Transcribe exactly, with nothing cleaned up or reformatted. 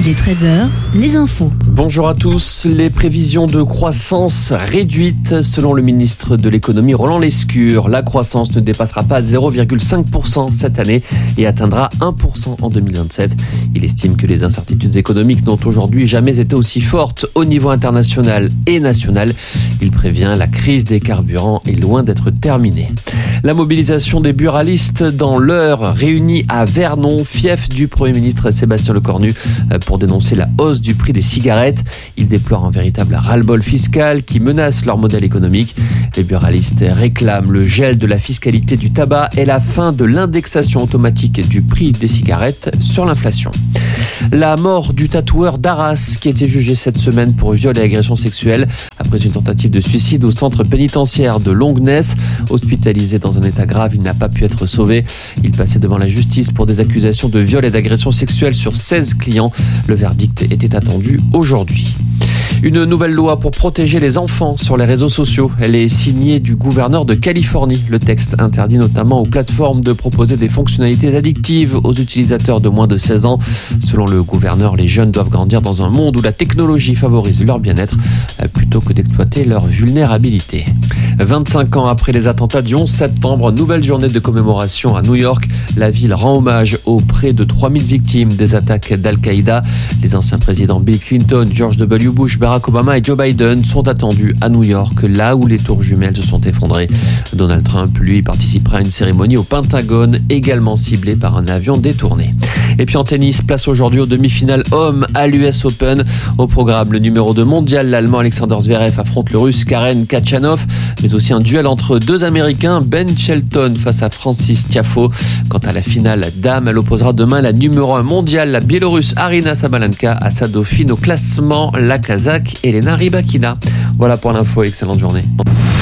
Il est treize heures, les infos. Bonjour à tous. Les prévisions de croissance réduites selon le ministre de l'économie Roland Lescure. La croissance ne dépassera pas zéro virgule cinq pour cent cette année et atteindra un pour cent en deux mille vingt-sept. Il estime que les incertitudes économiques n'ont aujourd'hui jamais été aussi fortes au niveau international et national. Il prévient, la crise des carburants est loin d'être terminée. La mobilisation des buralistes dans l'Eure, réunis à Vernon, fief du Premier ministre Sébastien Lecornu, pour dénoncer la hausse du prix des cigarettes. Ils déplorent un véritable ras-le-bol fiscal qui menace leur modèle économique. Les buralistes réclament le gel de la fiscalité du tabac et la fin de l'indexation automatique du prix des cigarettes sur l'inflation. La mort du tatoueur d'Arras qui a été jugé cette semaine pour viol et agression sexuelle après une tentative de suicide au centre pénitentiaire de Longuenesse. Hospitalisé dans un état grave, il n'a pas pu être sauvé. Il passait devant la justice pour des accusations de viol et d'agression sexuelle sur seize clients. Le verdict était attendu aujourd'hui. Une nouvelle loi pour protéger les enfants sur les réseaux sociaux. Elle est signée du gouverneur de Californie. Le texte interdit notamment aux plateformes de proposer des fonctionnalités addictives aux utilisateurs de moins de seize ans. Selon le gouverneur, les jeunes doivent grandir dans un monde où la technologie favorise leur bien-être plutôt que d'exploiter leur vulnérabilité. vingt-cinq ans après les attentats du onze septembre, nouvelle journée de commémoration à New York. La ville rend hommage aux près de trois mille victimes des attaques d'Al-Qaïda. Les anciens présidents Bill Clinton, George W. Bush, Barack Obama et Joe Biden sont attendus à New York, là où les tours jumelles se sont effondrées. Donald Trump, lui, participera à une cérémonie au Pentagone, également ciblée par un avion détourné. Et puis en tennis, place aujourd'hui aux demi-finales hommes à l'U S Open. Au programme, le numéro deux mondial, l'Allemand Alexander Zverev affronte le Russe Karen Khachanov, mais aussi un duel entre deux Américains, Ben Shelton face à Francis Tiafoe. Quant à la finale dame, elle opposera demain la numéro un mondiale, la Biélorusse Aryna Sabalenka, à sa dauphine au classement, la Kazakh Elena Rybakina. Voilà pour l'info, excellente journée.